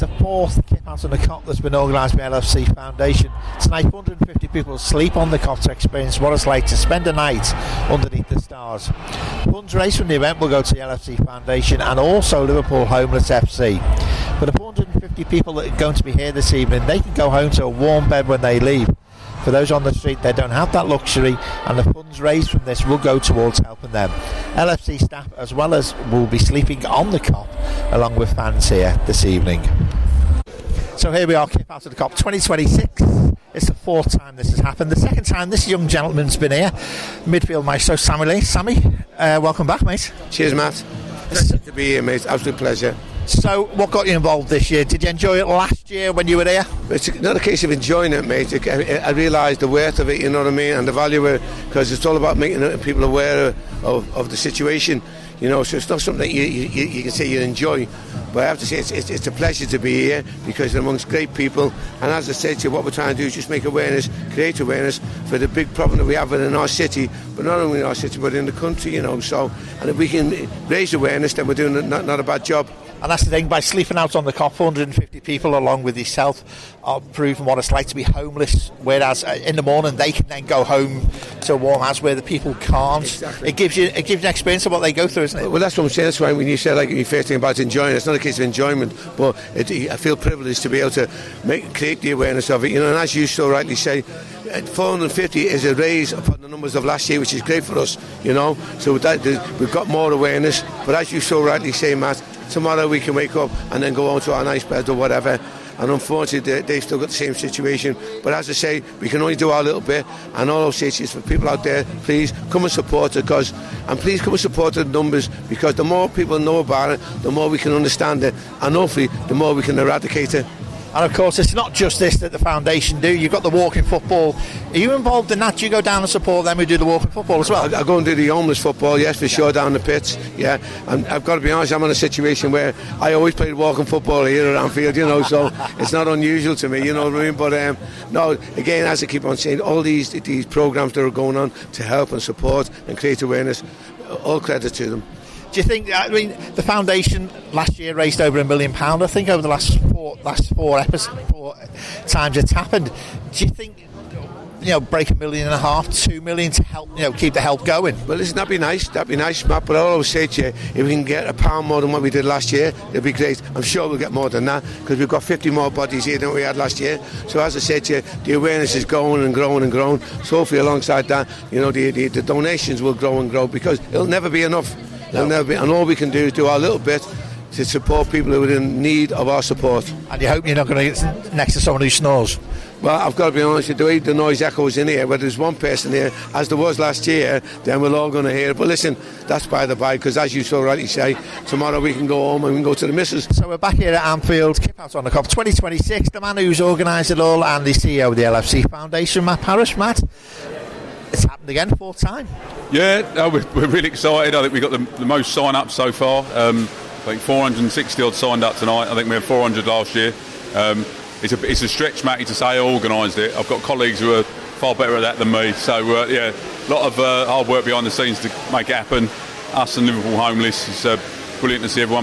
the fourth kip out on the Kop that's been organised by LFC Foundation. Tonight 450 people sleep on the Kop to experience what it's like to spend a night underneath the stars. Funds raised from the event will go to the LFC Foundation and also Liverpool Homeless FC. For the 450 people that are going to be here this evening, they can go home to a warm bed when they leave. For those on the street, they don't have that luxury, and the funds raised from this will go towards helping them. LFC staff as well as will be sleeping on the Kop along with fans here this evening. So here we are, kip out of the Kop 2026. It's the fourth time this has happened. The second time this young gentleman's been here, midfield maestro Sammy Lee. Sammy, welcome back, mate. Cheers, Matt. Pleasure to be here, mate. Absolute pleasure. So, what got you involved this year? Did you enjoy it last year when you were here? It's not a case of enjoying it, mate. I realised the worth of it, you know what I mean, and the value of it, because it's all about making people aware of the situation, you know, so it's not something that you can say you enjoy. But I have to say it's a pleasure to be here because they're amongst great people, and as I said to you, what we're trying to do is just make awareness, create awareness for the big problem that we have in our city, but not only in our city but in the country, you know. So, and if we can raise awareness, then we're doing not a bad job. And that's the thing, by sleeping out on the Kop, 450 people along with yourself are proving what it's like to be homeless, whereas in the morning they can then go home to a warm house where the people can't. Exactly. It gives you an experience of what they go through, isn't it? Well, that's what I'm saying. That's why when you said, like, your first thing about enjoying it, it's not a case of enjoyment, but I feel privileged to be able to create the awareness of it, you know. And as you so rightly say, 450 is a raise upon the numbers of last year, which is great for us, you know. So with that, we've got more awareness, but as you so rightly say, Matt, tomorrow we can wake up and then go on to our nice bed or whatever, and unfortunately they've still got the same situation. But as I say, we can only do our little bit, and all I'll say is for people out there, please come and support it, and please come and support the numbers, because the more people know about it, the more we can understand it, and hopefully the more we can eradicate it. And of course, it's not just this that the foundation do. You've got the walking football. Are you involved in that? Do you go down and support them who do the walking football as well? I go and do the homeless football, yes, for sure, down the pitch, yeah. And I've got to be honest, I'm in a situation where I always played walking football here at Anfield, you know, so it's not unusual to me, you know what I mean? But no, again, as I keep on saying, all these programmes that are going on to help and support and create awareness, all credit to them. Do you think, I mean, the foundation last year raised over £1 million, I think, over the last four times it's happened. Do you think, you know, break £1.5 million, £2 million to help, you know, keep the help going? Well, listen, that'd be nice, Matt, but I'll always say to you, if we can get £1 more than what we did last year, it'd be great. I'm sure we'll get more than that, because we've got 50 more bodies here than we had last year. So as I said to you, the awareness is growing and growing and growing. So hopefully alongside that, you know, the donations will grow and grow, because it'll never be enough. And all we can do is do our little bit to support people who are in need of our support. And you hope you're not going to get next to someone who snores? Well, I've got to be honest, the way the noise echoes in here, where there's one person here, as there was last year, then we're all going to hear it. But listen, that's by the by, because as you so rightly say, tomorrow we can go home and we can go to the missus. So we're back here at Anfield, kip out on the Kop 2026. The man who's organised it all and the CEO of the LFC Foundation, Matt Parrish. Matt, it's happened again, fourth time. Yeah, no, we're really excited. I think we got the most sign-ups so far. I think 460 odd signed up tonight. I think we had 400 last year. It's a stretch, Matty, to say I organised it. I've got colleagues who are far better at that than me. So yeah, a lot of hard work behind the scenes to make it happen. Us and Liverpool Homeless. It's brilliant to see everyone